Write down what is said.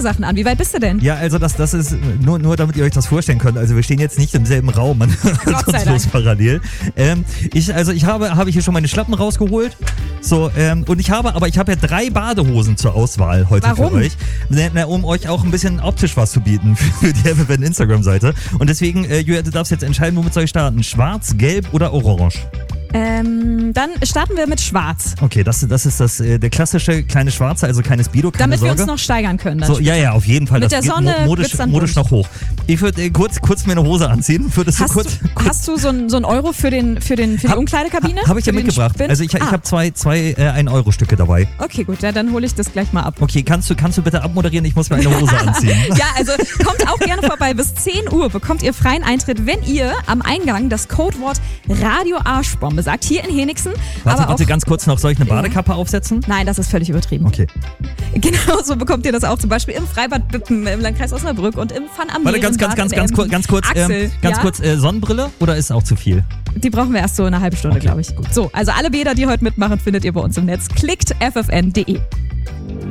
Sachen an. Wie weit bist du denn? Ja, also das ist nur damit ihr euch das vorstellen könnt. Also wir stehen jetzt nicht im selben Raum, man hört uns bloß parallel. Ich habe hier schon meine Schlappen rausgeholt. So, und ich habe ja 3 Badehosen zur Auswahl heute. Warum? Für euch. Um euch auch ein bisschen optisch was zu bieten für die FFN Instagram-Seite. Und deswegen, Julia, du darfst jetzt entscheiden, womit soll ich starten? Schwarz, gelb oder orange? Dann starten wir mit Schwarz. Okay, das ist der klassische kleine Schwarze, also keine Speedo, keine Damit Sorge. wir uns noch steigern können. Dann so, ja, auf jeden Fall. Mit das der Sonne geht modisch noch hoch. Ich würde kurz mir eine Hose anziehen. Hast du so einen Euro für die Umkleidekabine? Habe ich ja mitgebracht. Also ich habe zwei 1-Euro-Stücke dabei. Okay, gut, ja, dann hole ich das gleich mal ab. Okay, kannst du bitte abmoderieren? Ich muss mir eine Hose anziehen. Ja, also kommt auch gerne vorbei. Bis 10 Uhr bekommt ihr freien Eintritt, wenn ihr am Eingang das Codewort Radio Arschbombe sagt. Hier in Henigsen. Warte, ganz kurz noch. Soll ich eine Badekappe aufsetzen? Nein, das ist völlig übertrieben. Okay. Genauso bekommt ihr das auch zum Beispiel im Freibad Büppen, im Landkreis Osnabrück und im Fun am Warte, ganz kurz. Sonnenbrille oder ist auch zu viel? Die brauchen wir erst so eine halbe Stunde, glaube ich. Gut. So, also alle Bäder, die heute mitmachen, findet ihr bei uns im Netz. Klickt ffn.de.